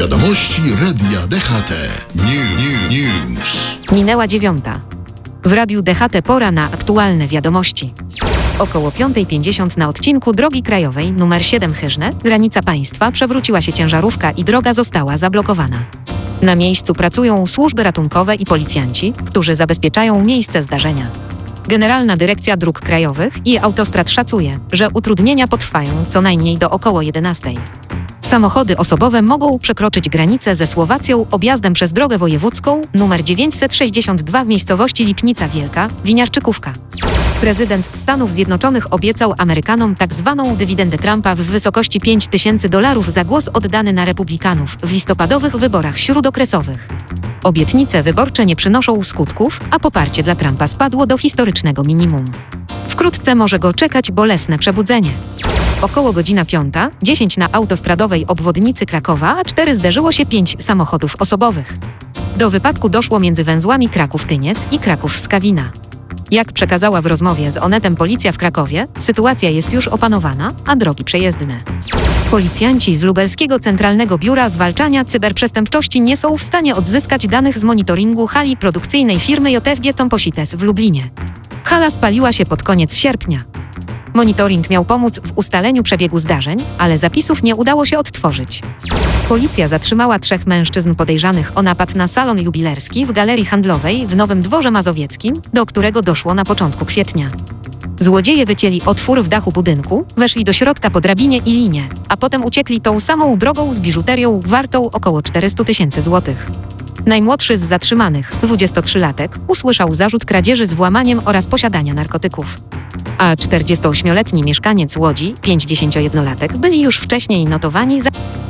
Wiadomości Radia DHT. News. Minęła 9. W Radiu DHT pora na aktualne wiadomości. Około 5:50 na odcinku drogi krajowej nr 7 Hyżne, granica państwa, przewróciła się ciężarówka i droga została zablokowana. Na miejscu pracują służby ratunkowe i policjanci, którzy zabezpieczają miejsce zdarzenia. Generalna Dyrekcja Dróg Krajowych i Autostrad szacuje, że utrudnienia potrwają co najmniej do około 11. Samochody osobowe mogą przekroczyć granicę ze Słowacją objazdem przez drogę wojewódzką nr 962 w miejscowości Lipnica Wielka, Winiarczykówka. Prezydent Stanów Zjednoczonych obiecał Amerykanom tzw. dywidendę Trumpa w wysokości $5000 za głos oddany na republikanów w listopadowych wyborach śródokresowych. Obietnice wyborcze nie przynoszą skutków, a poparcie dla Trumpa spadło do historycznego minimum. Wkrótce może go czekać bolesne przebudzenie. Około godzina 5:10 na autostradowej obwodnicy Krakowa A4 zderzyło się 5 samochodów osobowych. Do wypadku doszło między węzłami Kraków-Tyniec i Kraków-Skawina. Jak przekazała w rozmowie z Onetem policja w Krakowie, sytuacja jest już opanowana, a drogi przejezdne. Policjanci z Lubelskiego Centralnego Biura Zwalczania Cyberprzestępczości nie są w stanie odzyskać danych z monitoringu hali produkcyjnej firmy JFG Composites w Lublinie. Hala spaliła się pod koniec sierpnia. Monitoring miał pomóc w ustaleniu przebiegu zdarzeń, ale zapisów nie udało się odtworzyć. Policja zatrzymała 3 mężczyzn podejrzanych o napad na salon jubilerski w galerii handlowej w Nowym Dworze Mazowieckim, do którego doszło na początku kwietnia. Złodzieje wycięli otwór w dachu budynku, weszli do środka po drabinie i linie, a potem uciekli tą samą drogą z biżuterią wartą około 400 000 złotych. Najmłodszy z zatrzymanych, 23-latek, usłyszał zarzut kradzieży z włamaniem oraz posiadania narkotyków. A 48-letni mieszkaniec Łodzi, 51-latek, byli już wcześniej notowani za